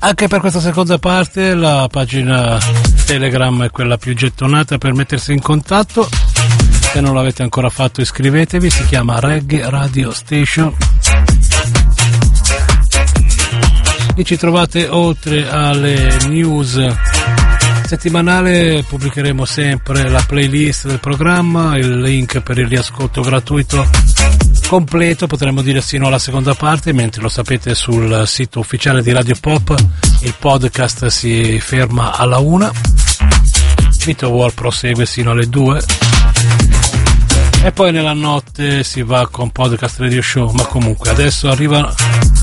Anche per questa seconda parte la pagina Telegram è quella più gettonata per mettersi in contatto. Se non l'avete ancora fatto iscrivetevi, si chiama Reggae Radio Station. Lì ci trovate, oltre alle news settimanali, pubblicheremo sempre la playlist del programma, il link per il riascolto gratuito completo, potremmo dire sino alla seconda parte, mentre lo sapete sul sito ufficiale di Radio Pop il podcast si ferma alla 1, Vito World prosegue sino alle 2 e poi nella notte si va con Podcast Radio Show. Ma comunque adesso arriva